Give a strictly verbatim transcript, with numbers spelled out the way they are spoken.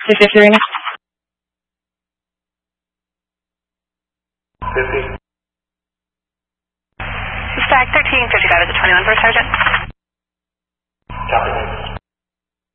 three fifty right now. fifty. Stack thirteen fifty-five is a twenty-one for Sergeant. Copy.